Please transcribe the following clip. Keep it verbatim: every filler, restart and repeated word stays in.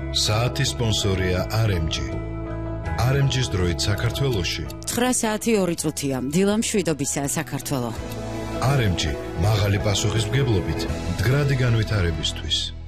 საათის სპონსორია არ ემ ჯი. არ ემ ჯის დროით საქართველოში. ცხრა საათი ორი წუთია. დილა მშვიდობისაა საქართველო. არ ემ ჯი მაღალი პასუხისმგებლობით მდგრადი განვითარებისთვის.